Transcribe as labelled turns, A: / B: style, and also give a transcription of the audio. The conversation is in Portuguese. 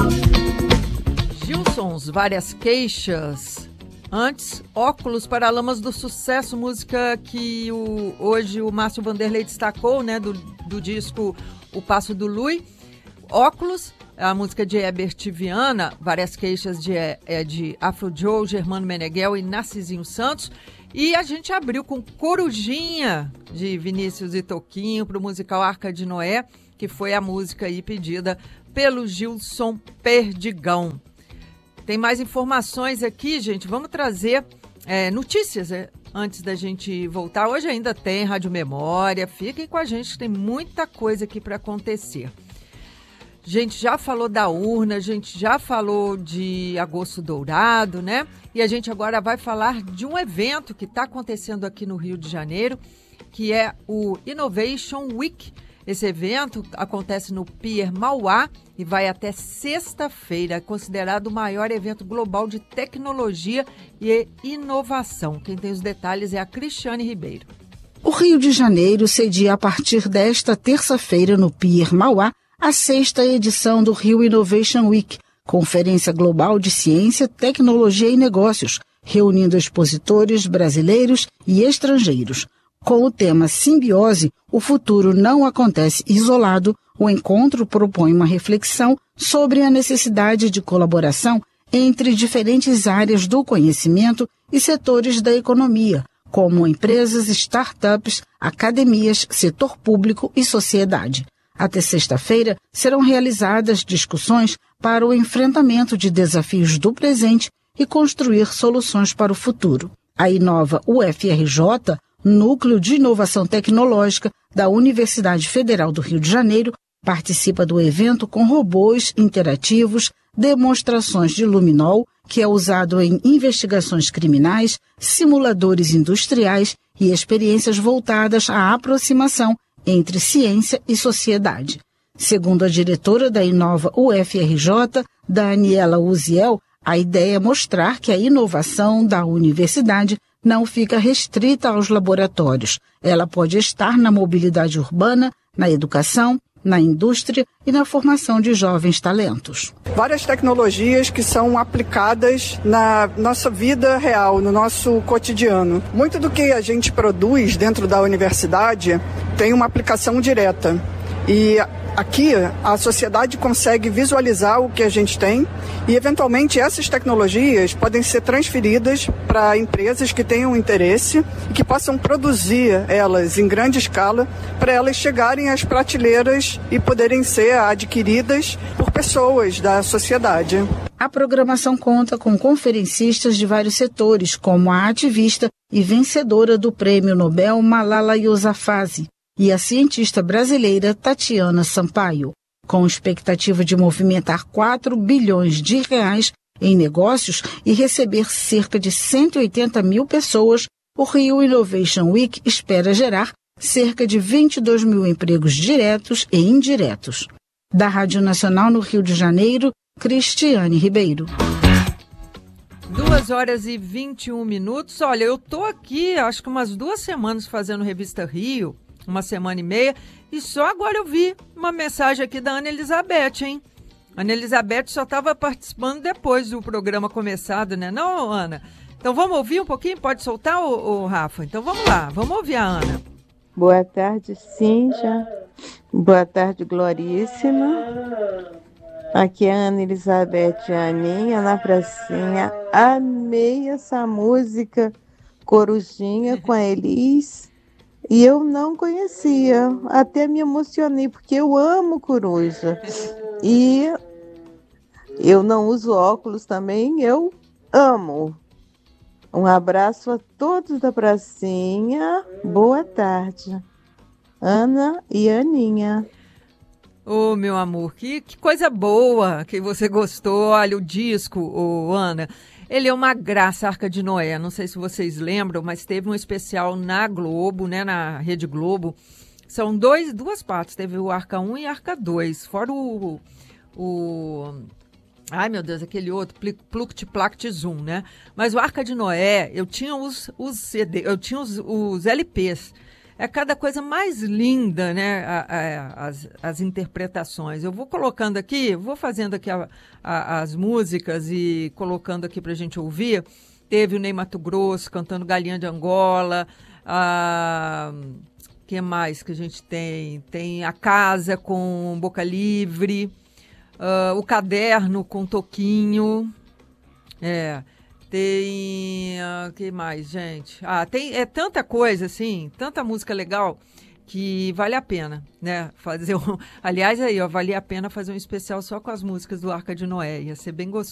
A: Gilsons, várias queixas. Antes, Óculos, Paralamas do Sucesso, música que hoje o Márcio Vanderlei destacou, né, do disco O Passo do Lui. Óculos, a música de Herbert Viana, várias queixas de Afro Joe, Germano Meneghel e Narcisinho Santos. E a gente abriu com Corujinha, de Vinícius e Toquinho, para o musical Arca de Noé, que foi a música aí pedida pelo Gilson Perdigão. Tem mais informações aqui, gente. Vamos trazer notícias antes da gente voltar. Hoje ainda tem Rádio Memória. Fiquem com a gente, tem muita coisa aqui para acontecer. A gente já falou da urna, a gente já falou de Agosto Dourado, né? E a gente agora vai falar de um evento que está acontecendo aqui no Rio de Janeiro, que é o Innovation Week. Esse evento acontece no Pier Mauá e vai até sexta-feira, considerado o maior evento global de tecnologia e inovação. Quem tem os detalhes é a Cristiane Ribeiro.
B: O Rio de Janeiro cedia a partir desta terça-feira no Pier Mauá a sexta edição do Rio Innovation Week, conferência global de ciência, tecnologia e negócios, reunindo expositores brasileiros e estrangeiros. Com o tema Simbiose, o futuro não acontece isolado, o encontro propõe uma reflexão sobre a necessidade de colaboração entre diferentes áreas do conhecimento e setores da economia, como empresas, startups, academias, setor público e sociedade. Até sexta-feira serão realizadas discussões para o enfrentamento de desafios do presente e construir soluções para o futuro. A Inova UFRJ, Núcleo de Inovação Tecnológica da Universidade Federal do Rio de Janeiro, participa do evento com robôs interativos, demonstrações de luminol, que é usado em investigações criminais, simuladores industriais e experiências voltadas à aproximação entre ciência e sociedade. Segundo a diretora da Inova UFRJ, Daniela Uziel, a ideia é mostrar que a inovação da universidade não fica restrita aos laboratórios. Ela pode estar na mobilidade urbana, na educação, na indústria e na formação de jovens talentos.
C: Várias tecnologias que são aplicadas na nossa vida real, no nosso cotidiano. Muito do que a gente produz dentro da universidade tem uma aplicação direta. E aqui a sociedade consegue visualizar o que a gente tem e, eventualmente, essas tecnologias podem ser transferidas para empresas que tenham interesse e que possam produzir elas em grande escala para elas chegarem às prateleiras e poderem ser adquiridas por pessoas da sociedade.
B: A programação conta com conferencistas de vários setores, como a ativista e vencedora do Prêmio Nobel Malala Yousafzai e a cientista brasileira Tatiana Sampaio, com expectativa de movimentar 4 bilhões de reais em negócios e receber cerca de 180 mil pessoas. O Rio Innovation Week espera gerar cerca de 22 mil empregos diretos e indiretos. Da Rádio Nacional no Rio de Janeiro, Cristiane Ribeiro.
A: 2h21. Olha, eu tô aqui, acho que umas 2 semanas fazendo Revista Rio, 1 semana e meia, e só agora eu vi uma mensagem aqui da Ana Elizabeth, hein? Ana Elizabeth só estava participando depois do programa começado, né? Não, Ana? Então vamos ouvir um pouquinho? Pode soltar, o Rafa? Então vamos lá, vamos ouvir a Ana.
D: Boa tarde, Cíntia. Boa tarde, Gloríssima. Aqui é a Ana Elizabeth Aninha, na pracinha. Amei essa música Corujinha com a Elis. E eu não conhecia, até me emocionei, porque eu amo coruja. E eu não uso óculos também, eu amo. Um abraço a todos da pracinha. Boa tarde. Ana e Aninha.
A: Ô, meu amor, que coisa boa que você gostou. Olha, o disco, Ana, ele é uma graça, Arca de Noé. Não sei se vocês lembram, mas teve um especial na Globo, né, na Rede Globo. São duas partes, teve o Arca 1 e Arca 2, fora o ai, meu Deus, aquele outro, Pluct Plact Zoom, né? Mas o Arca de Noé, eu tinha os CD, eu tinha os LPs. é cada coisa mais linda, né? As interpretações. Eu vou colocando aqui, vou fazendo aqui as músicas e colocando aqui para a gente ouvir. Teve o Ney Matogrosso cantando Galinha de Angola. Que mais que a gente tem? Tem A Casa com Boca Livre. O Caderno com Toquinho. Tem... que mais, gente? Tem tanta coisa, assim, tanta música legal que vale a pena, né? Fazer aliás, aí, ó, valia a pena fazer um especial só com as músicas do Arca de Noé. Ia ser bem gostoso.